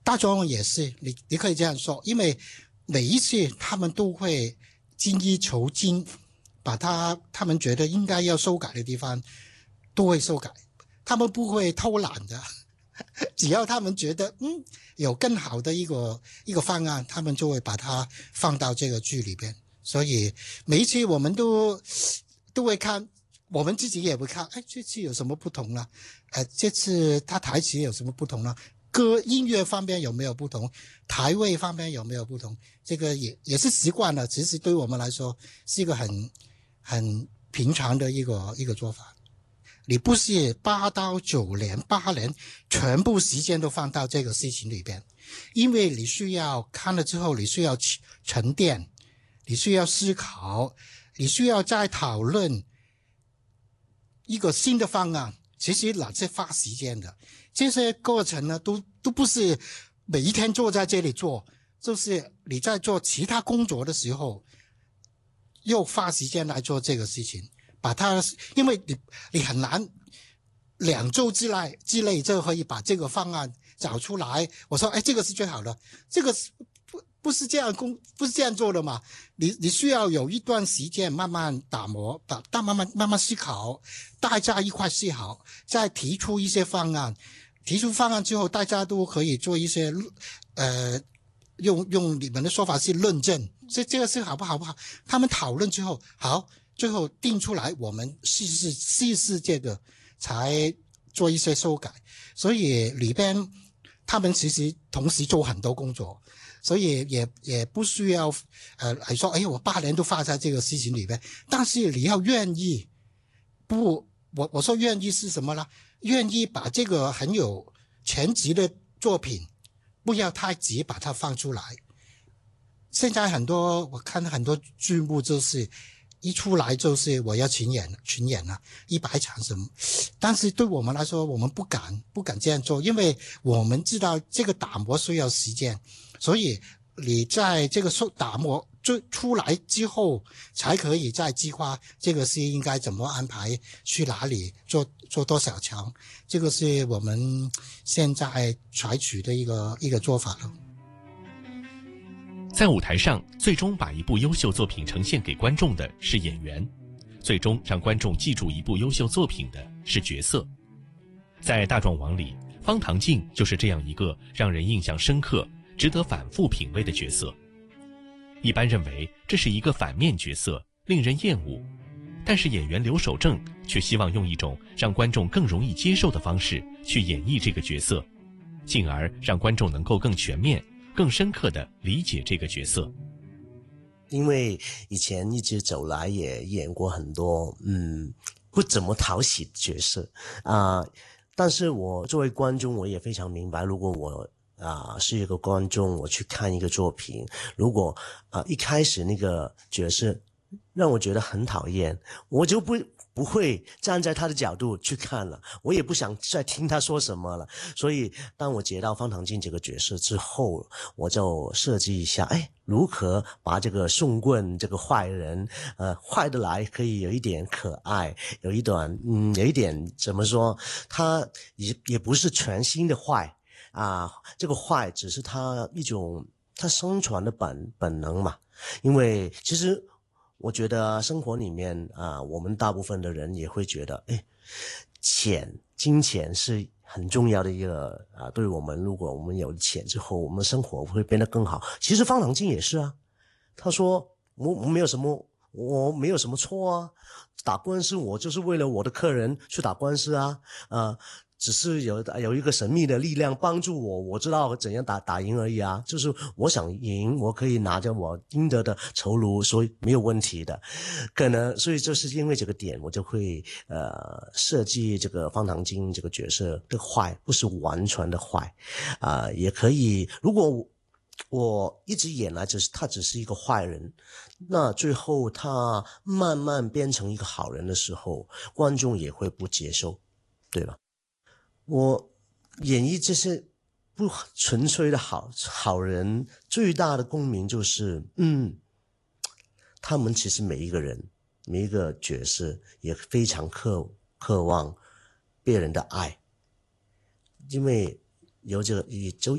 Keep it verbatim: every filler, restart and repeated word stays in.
大众也是，你你可以这样说，因为每一次他们都会精益求精，把他他们觉得应该要修改的地方都会修改，他们不会偷懒的。只要他们觉得嗯有更好的一个一个方案，他们就会把它放到这个剧里边。所以每一次我们都都会看，我们自己也会看，哎，这次有什么不同呢？呃，这次他台词有什么不同呢？歌音乐方面有没有不同？台位方面有没有不同？这个也也是习惯了，其实对我们来说是一个很很平常的一个一个做法。你不是八到九年八年全部时间都放到这个事情里边，因为你需要看了之后，你需要沉淀，你需要思考，你需要再讨论一个新的方案，其实那是花时间的。这些过程呢，都都不是每一天坐在这里做，就是你在做其他工作的时候，又花时间来做这个事情。把它，因为你你很难两周之内之内就可以把这个方案找出来。我说，哎，这个是最好的，这个是不不是这样工不是这样做的嘛？你你需要有一段时间慢慢打磨，把大慢慢慢慢思考，大家一块思考，再提出一些方案。提出方案之后，大家都可以做一些呃，用用你们的说法是论证，这这个是好不好不好？他们讨论之后，好。最后定出来，我们试试试试这个，才做一些修改。所以里边他们其实同时做很多工作，所以也也不需要呃来说，哎，我八年都花在这个事情里边。但是你要愿意，不，我我说愿意是什么呢？愿意把这个很有前级的作品，不要太急把它放出来。现在很多我看很多剧目就是。一出来就是我要群演群演了一百场什么，但是对我们来说我们不敢不敢这样做，因为我们知道这个打磨需要时间，所以你在这个打磨出来之后才可以再计划这个是应该怎么安排，去哪里做做多少场，这个是我们现在采取的一个一个做法了。 在舞台上，最终把一部优秀作品呈现给观众的是演员，最终让观众记住一部优秀作品的是角色。在大壮王里，方唐镜就是这样一个让人印象深刻、值得反复品味的角色。一般认为这是一个反面角色，令人厌恶，但是演员刘守正却希望用一种让观众更容易接受的方式去演绎这个角色，进而让观众能够更全面更深刻地理解这个角色。 因为以前一直走来也演过很多嗯不怎么讨喜的角色啊、呃，但是我作为观众我也非常明白，如果我啊、呃、是一个观众，我去看一个作品，如果啊、呃、一开始那个角色让我觉得很讨厌，我就不不会站在他的角度去看了，我也不想再听他说什么了。所以当我接到方唐镜这个角色之后，我就设计一下，哎，如何把这个宋棍这个坏人呃坏的来可以有一点可爱，有一段嗯有一点怎么说，他也也不是全新的坏啊，这个坏只是他一种他生存的本本能嘛。因为其实我觉得生活里面啊、呃，我们大部分的人也会觉得，哎，钱、金钱是很重要的一个啊、呃，对我们，如果我们有钱之后，我们生活会变得更好。其实方唐镜也是啊，他说我我没有什么，我没有什么错啊，打官司我就是为了我的客人去打官司啊，呃。只是有有一个神秘的力量帮助我，我知道怎样打打赢而已啊。就是我想赢，我可以拿着我应得的酬劳，所以没有问题的。可能所以就是因为这个点，我就会呃设计这个方唐镜这个角色的坏不是完全的坏啊、呃，也可以。如果我我一直演来只是他只是一个坏人，那最后他慢慢变成一个好人的时候，观众也会不接受，对吧？我演绎这些不纯粹的好好人，最大的共鸣就是，嗯，他们其实每一个人，每一个角色也非常渴渴望别人的爱，因为有这个就